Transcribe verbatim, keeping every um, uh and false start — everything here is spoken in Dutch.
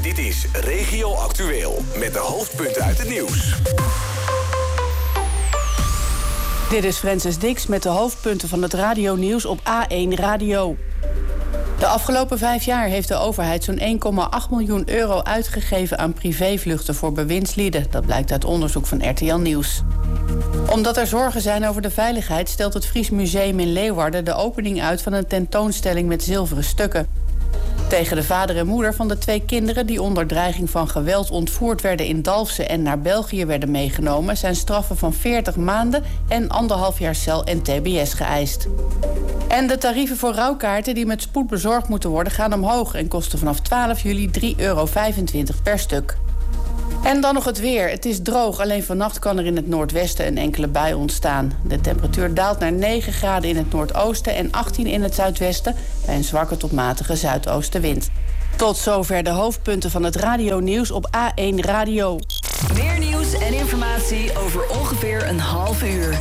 Dit is Regio Actueel met de hoofdpunten uit het nieuws. Dit is Francis Dix met de hoofdpunten van het radionieuws op A één Radio. De afgelopen vijf jaar heeft de overheid zo'n één komma acht miljoen euro uitgegeven aan privévluchten voor bewindslieden. Dat blijkt uit onderzoek van R T L Nieuws. Omdat er zorgen zijn over de veiligheid stelt het Fries Museum in Leeuwarden de opening uit van een tentoonstelling met zilveren stukken. Tegen de vader en moeder van de twee kinderen die onder dreiging van geweld ontvoerd werden in Dalfsen en naar België werden meegenomen, zijn straffen van veertig maanden en anderhalf jaar cel en T B S geëist. En de tarieven voor rouwkaarten die met spoed bezorgd moeten worden gaan omhoog en kosten vanaf twaalf juli drie euro vijfentwintig per stuk. En dan nog het weer. Het is droog, alleen vannacht kan er in het noordwesten een enkele bui ontstaan. De temperatuur daalt naar negen graden in het noordoosten en achttien in het zuidwesten bij een zwakke tot matige zuidoostenwind. Tot zover de hoofdpunten van het radionieuws op A één Radio. Meer nieuws en informatie over ongeveer een half uur.